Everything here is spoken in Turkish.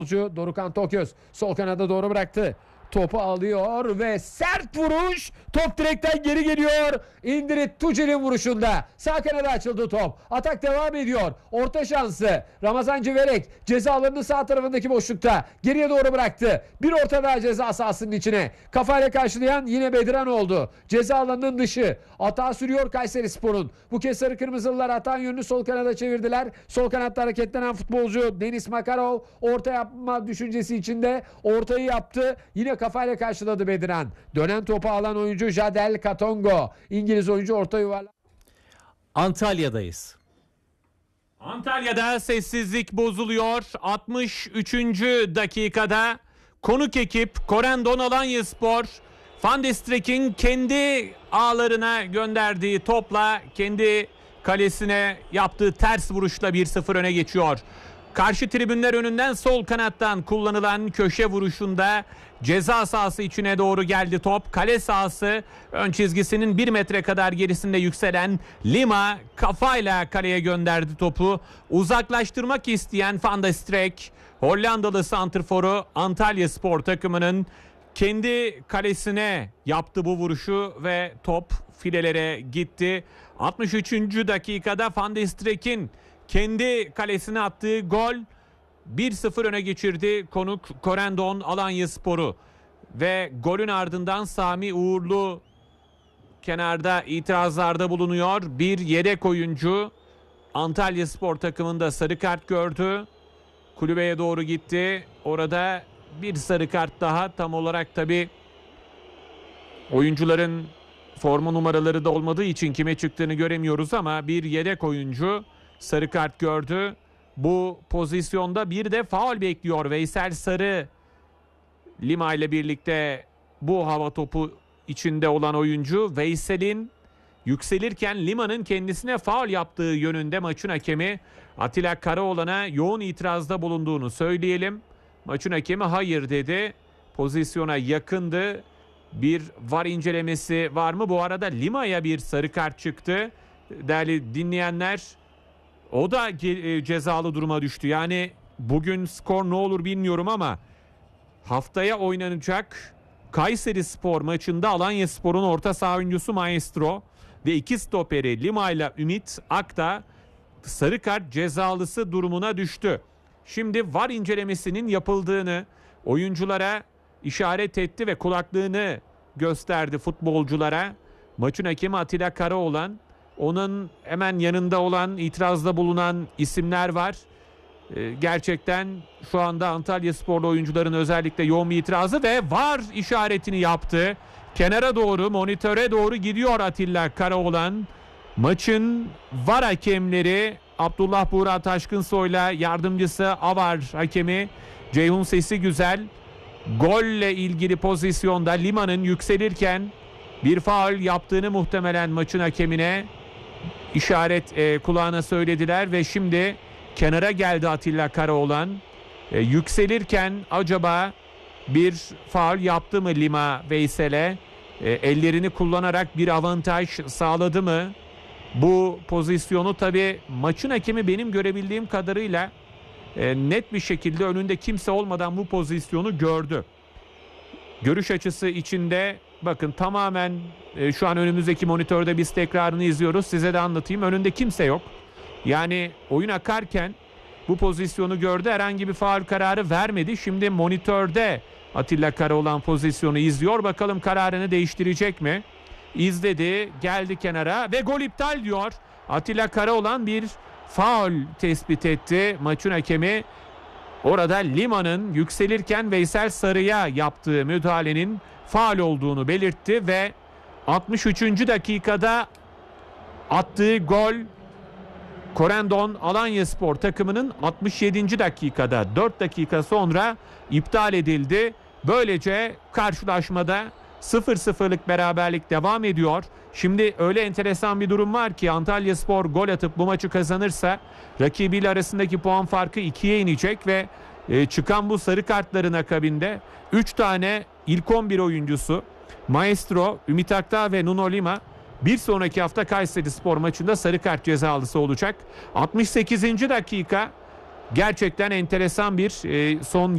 Dorukhan Toköz sol kanada doğru bıraktı. Topu alıyor ve sert vuruş. Top direkten geri geliyor. İndirit Tucel'in vuruşunda. Sağ kanada açıldı top. Atak devam ediyor. Orta şansı. Ramazan Civelek ceza alanının sağ tarafındaki boşlukta. Geriye doğru bıraktı. Bir orta daha ceza sahasının içine. Kafayla karşılayan yine Bedran oldu. Ceza alanının dışı. Atağı sürüyor Kayserispor'un. Bu kez sarı kırmızılılar atağın yönünü sol kanada çevirdiler. Sol kanatta hareketlenen futbolcu Deniz Makarov orta yapma düşüncesi içinde ortayı yaptı. Yine kafayla karşıladı Bedran. Dönen topu alan oyuncu Jadel Katongo. İngiliz oyuncu orta yuvarlak. Antalya'dayız. Antalya'da sessizlik bozuluyor. 63. dakikada konuk ekip Corendon Alanyaspor Van de Streek'in kendi ağlarına gönderdiği topla kendi kalesine yaptığı ters vuruşla 1-0 öne geçiyor. Karşı tribünler önünden sol kanattan kullanılan köşe vuruşunda ceza sahası içine doğru geldi top. Kale sahası ön çizgisinin 1 metre kadar gerisinde yükselen Lima kafayla kaleye gönderdi topu. Uzaklaştırmak isteyen Van de Streek, Hollandalı santrforu Antalyaspor takımının kendi kalesine yaptı bu vuruşu ve top filelere gitti. 63. dakikada Van de Streek'in kendi kalesine attığı gol 1-0 öne geçirdi konuk Corendon Alanyaspor'u. Ve golün ardından Sami Uğurlu kenarda itirazlarda bulunuyor. Bir yedek oyuncu Antalyaspor takımında sarı kart gördü. Kulübeye doğru gitti. Orada bir sarı kart daha, tam olarak tabii oyuncuların forma numaraları da olmadığı için kime çıktığını göremiyoruz ama bir yedek oyuncu sarı kart gördü. Bu pozisyonda bir de faul bekliyor Veysel Sarı. Lima ile birlikte bu hava topu içinde olan oyuncu. Veysel'in yükselirken Lima'nın kendisine faul yaptığı yönünde maçın hakemi Atilla Karaoğlan'a yoğun itirazda bulunduğunu söyleyelim. Maçın hakemi hayır dedi. Pozisyona yakındı. Bir VAR incelemesi var mı? Bu arada Lima'ya bir sarı kart çıktı. Değerli dinleyenler, o da cezalı duruma düştü. Yani bugün skor ne olur bilmiyorum ama haftaya oynanacak Kayserispor maçında Alanyaspor'un orta saha oyuncusu Maestro ve iki stoperi Lima ile Ümit Akta sarı kart cezalısı durumuna düştü. Şimdi VAR incelemesinin yapıldığını oyunculara işaret etti ve kulaklığını gösterdi futbolculara. Maçın hakemi Atilla Karaoğlan. Onun hemen yanında olan, itirazda bulunan isimler var. Gerçekten şu anda Antalyasporlu oyuncuların özellikle yoğun bir itirazı ve VAR işaretini yaptı. Kenara doğru, monitöre doğru gidiyor Atilla Karaoğlan. Maçın VAR hakemleri Abdullah Buğra Taşkınsoy'la yardımcısı AVAR hakemi Ceyhun Sesi Güzel. Golle ilgili pozisyonda Lima'nın yükselirken bir faul yaptığını muhtemelen maçın hakemine işaret kulağına söylediler ve şimdi kenara geldi Atilla Karaoğlan. Yükselirken acaba bir faul yaptı mı Lima Veysel'e? Ellerini kullanarak bir avantaj sağladı mı? Bu pozisyonu tabii maçın hakemi benim görebildiğim kadarıyla net bir şekilde önünde kimse olmadan bu pozisyonu gördü. Görüş açısı içinde bakın tamamen şu an önümüzdeki monitörde biz tekrarını izliyoruz. Size de anlatayım. Önünde kimse yok. Yani oyun akarken bu pozisyonu gördü. Herhangi bir faul kararı vermedi. Şimdi monitörde Atilla Karaoğlan pozisyonu izliyor. Bakalım kararını değiştirecek mi? İzledi, geldi kenara ve gol iptal diyor. Atilla Karaoğlan bir faul tespit etti. Maçın hakemi orada Lima'nın yükselirken Veysel Sarı'ya yaptığı müdahalenin faul olduğunu belirtti ve 63. dakikada attığı gol Corendon Alanyaspor takımının 67. dakikada 4 dakika sonra iptal edildi. Böylece karşılaşmada 0-0'lık beraberlik devam ediyor. Şimdi öyle enteresan bir durum var ki Antalyaspor gol atıp bu maçı kazanırsa rakibiyle arasındaki puan farkı 2'ye inecek ve çıkan bu sarı kartların akabinde 3 tane ilk 11 oyuncusu Maestro, Ümit Akta ve Nuno Lima bir sonraki hafta Kayserispor maçında sarı kart cezalısı olacak. 68. dakika gerçekten enteresan bir son